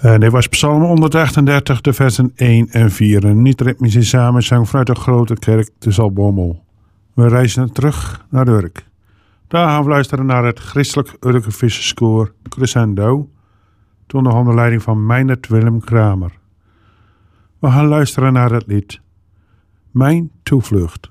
En dit was Psalm 138, de versen 1 en 4. Een niet-ritmische samenzang vanuit de grote kerk te Zaltbommel. We reizen terug naar Urk. Daar gaan we luisteren naar het christelijk Urker visserskoor Crescendo, toen nog onder leiding van Meindert Willem Kramer. We gaan luisteren naar het lied Mijn Toevlucht.